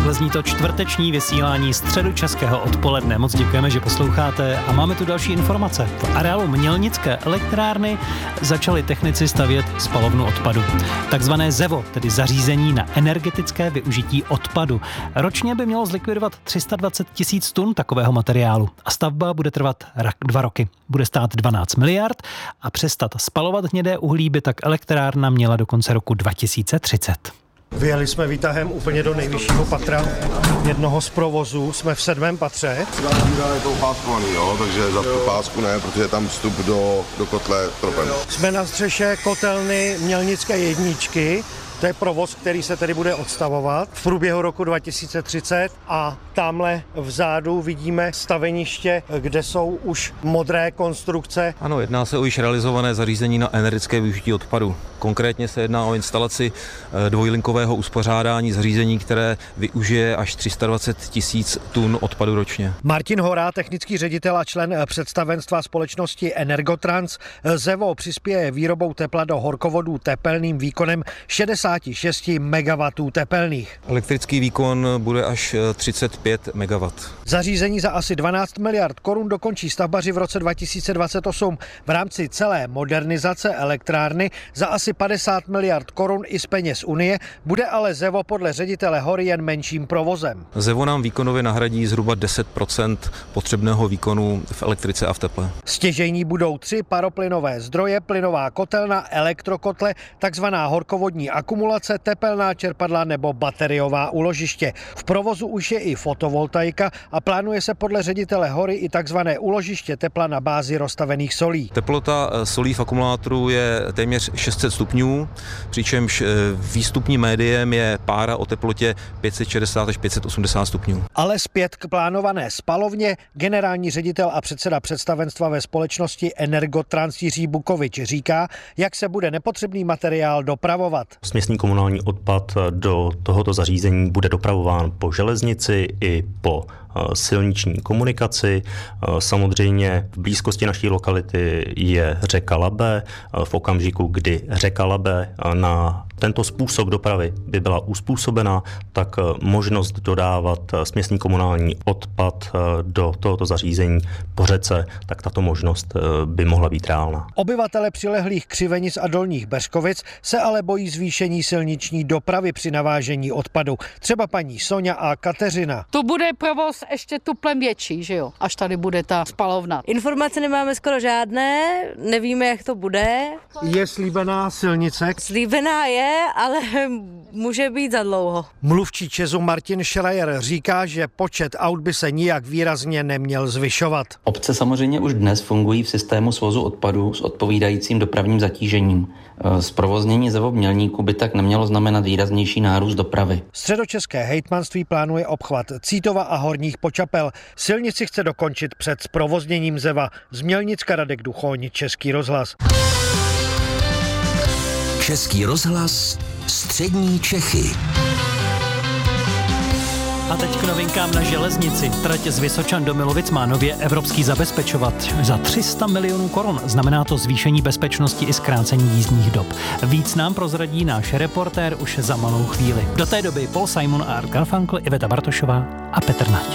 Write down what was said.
Takhle zní to čtvrteční vysílání Středočeského odpoledne. Moc děkujeme, že posloucháte a máme tu další informace. V areálu Mělnické elektrárny začali technici stavět spalovnu odpadu. Takzvané ZEVO, tedy zařízení na energetické využití odpadu. Ročně by mělo zlikvidovat 320 000 tun takového materiálu a stavba bude trvat 2 roky. Bude stát 12 miliard a přestat spalovat hnědé uhlí by tak elektrárna měla do konce roku 2030. Vyjeli jsme výtahem úplně do nejvyššího patra jednoho z provozů, jsme v 7. patře. Je to upáskovaný, jo, takže za tu pásku ne, protože je tam vstup do kotle tropem. Jsme na střeše kotelny Mělnické jedničky. To je provoz, který se tedy bude odstavovat v průběhu roku 2030 a tamhle vzadu vidíme staveniště, kde jsou už modré konstrukce. Ano, jedná se o již realizované zařízení na energetické využití odpadu. Konkrétně se jedná o instalaci dvojlinkového uspořádání zařízení, které využije až 320 000 tun odpadu ročně. Martin Hora, technický ředitel a člen představenstva společnosti Energotrans, ZEVO přispěje výrobou tepla do horkovodů tepelným výkonem 66 MW tepelných. Elektrický výkon bude až 35 MW. Zařízení za asi 12 miliard korun dokončí stavbaři v roce 2028. V rámci celé modernizace elektrárny za asi 50 miliard korun i z peněz Unie bude ale ZEVO podle ředitele Hory jen menším provozem. ZEVO nám výkonově nahradí zhruba 10% potřebného výkonu v elektrice a v teple. Stěžejní budou 3 paroplynové zdroje, plynová kotelna, elektrokotle, takzvaná horkovodní akumulace, tepelná čerpadla nebo bateriová úložiště. V provozu už je i fotovoltaika a plánuje se podle ředitele Hory i takzvané úložiště tepla na bázi roztavených solí. Teplota solí v akumulátoru je téměř 600 stupňů, přičemž výstupním médiem je pára o teplotě 560 až 580 stupňů. Ale zpět k plánované spalovně generální ředitel a předseda představenstva ve společnosti Energotrans Jiří Bukovič říká, jak se bude nepotřebný materiál dopravovat. Směsný komunální odpad do tohoto zařízení bude dopravován po železnici i po silniční komunikaci. Samozřejmě v blízkosti naší lokality je řeka Labe. V okamžiku, kdy řeka Labe na tento způsob dopravy by byla uspůsobena, tak možnost dodávat směsný komunální odpad do tohoto zařízení po řece, tak tato možnost by mohla být reálná. Obyvatele přilehlých Křivenic a Dolních Beřkovic se ale bojí zvýšení silniční dopravy při navážení odpadu. Třeba paní Soňa a Kateřina. To bude provoz ještě tuplem větší, že jo, až tady bude ta spalovna. Informace nemáme skoro žádné, nevíme, jak to bude. Je slíbená silnice? Slíbená je, ale může být za dlouho. Mluvčí ČEZu Martin Schreier říká, že počet aut by se nijak výrazně neměl zvyšovat. Obce samozřejmě už dnes fungují v systému svozu odpadu s odpovídajícím dopravním zatížením. Zprovoznění ZEVO Mělníku by tak nemělo znamenat výraznější nárůst dopravy. Středočeské hejtmanství plánuje obchvat Cítova a Horních Počapel. Silnici chce dokončit před zprovozněním ZEVA. Z Mělnicka Radek Duchoň, Český rozhlas. Český rozhlas, střední Čechy. A teď k novinkám na železnici. Trať z Vysočan do Milovic má nově evropský zabezpečovač za 300 milionů korun. Znamená to zvýšení bezpečnosti i zkrácení jízdních dob. Víc nám prozradí náš reportér už za malou chvíli. Do té doby Paul Simon a Art Garfunkel, Iveta Bartošová a Petr Nať.